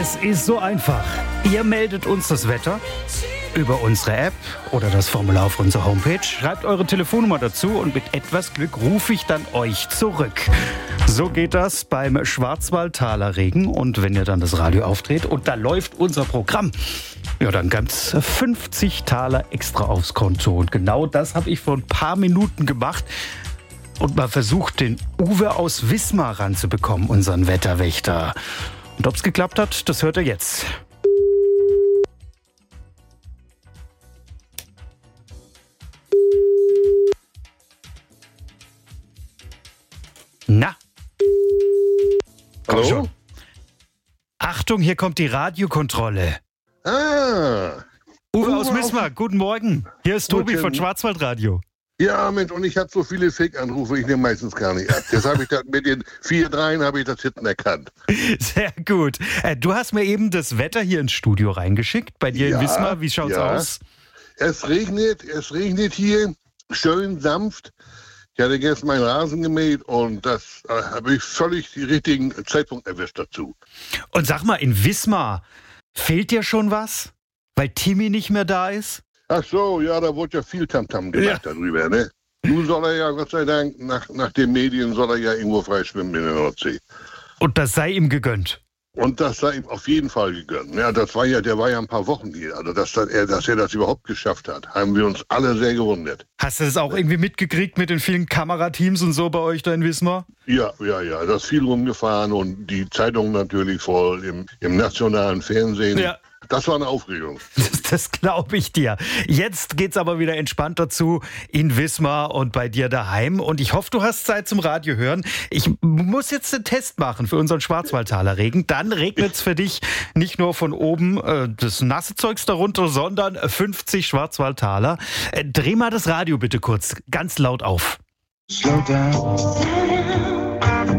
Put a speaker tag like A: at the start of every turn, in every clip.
A: Es ist so einfach. Ihr meldet uns das Wetter über unsere App oder das Formular auf unserer Homepage. Schreibt eure Telefonnummer dazu und mit etwas Glück rufe ich dann euch zurück. So geht das beim Schwarzwaldtaler Regen. Und wenn ihr dann das Radio aufdreht und da läuft unser Programm, ja, dann gibt's 50 Taler extra aufs Konto. Und genau das habe ich vor ein paar Minuten gemacht und mal versucht, den Uwe aus Wismar ranzubekommen, unseren Wetterwächter. Und ob's geklappt hat, das hört ihr jetzt. Na? Komm
B: Hallo?
A: schon. Achtung, hier kommt die Radiokontrolle. Uwe aus Wismar, guten Morgen. Hier ist Tobi von Schwarzwaldradio.
B: Ja, Mensch, und ich habe so viele Fake-Anrufe, ich nehme meistens gar nicht ab. Jetzt habe ich das mit den 4-3 habe ich das hinten erkannt.
A: Sehr gut. Du hast mir eben das Wetter hier ins Studio reingeschickt. Bei dir in Wismar, wie schaut's aus?
B: Es regnet hier, schön sanft. Ich hatte gestern meinen Rasen gemäht und das habe ich völlig den richtigen Zeitpunkt erwischt dazu.
A: Und sag mal, in Wismar, fehlt dir schon was? Weil Timmy nicht mehr da ist?
B: Ach so, ja, da wurde ja viel Tamtam gemacht darüber, ne? Nun soll er ja, Gott sei Dank, nach den Medien soll er ja irgendwo frei schwimmen in der Nordsee.
A: Und das sei ihm gegönnt.
B: Und das sei ihm auf jeden Fall gegönnt. Ja, der war ja ein paar Wochen hier. Also, dass er das überhaupt geschafft hat, haben wir uns alle sehr gewundert.
A: Hast du das auch irgendwie mitgekriegt mit den vielen Kamerateams und so bei euch da in Wismar?
B: Ja. Das ist viel rumgefahren und die Zeitungen natürlich voll im nationalen Fernsehen. Ja. Das war eine Aufregung.
A: Das glaube ich dir. Jetzt geht's aber wieder entspannt dazu in Wismar und bei dir daheim. Und ich hoffe, du hast Zeit zum Radio hören. Ich muss jetzt einen Test machen für unseren Schwarzwaldtaler Regen. Dann regnet's für dich nicht nur von oben das nasse Zeugs darunter, sondern 50 Schwarzwaldtaler. Dreh mal das Radio bitte kurz ganz laut auf.
C: Slow down.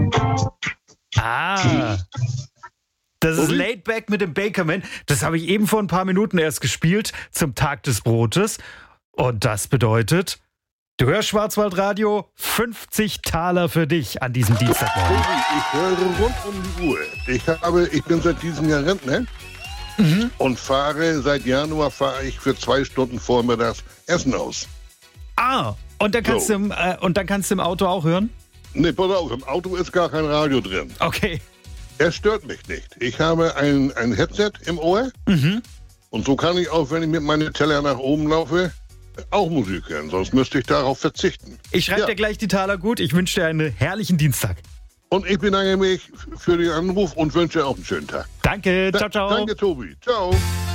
A: Das ist Laid Back mit dem Bakerman. Das habe ich eben vor ein paar Minuten erst gespielt zum Tag des Brotes. Und das bedeutet, du hörst Schwarzwaldradio, 50 Taler für dich an diesem Dienstagmorgen.
B: Ich höre rund um die Uhr. Ich bin seit diesem Jahr Rentner und seit Januar fahre ich für 2 Stunden vormittags Essen aus.
A: Und dann kannst du im Auto auch hören?
B: Nee, pass auf, im Auto ist gar kein Radio drin.
A: Okay.
B: Es stört mich nicht. Ich habe ein Headset im Ohr und so kann ich auch, wenn ich mit meinen Teller nach oben laufe, auch Musik hören. Sonst müsste ich darauf verzichten.
A: Ich schreibe dir gleich die Taler gut. Ich wünsche dir einen herrlichen Dienstag.
B: Und ich bedanke mich für den Anruf und wünsche auch einen schönen Tag.
A: Danke, ciao, ciao.
B: Danke, Tobi. Ciao.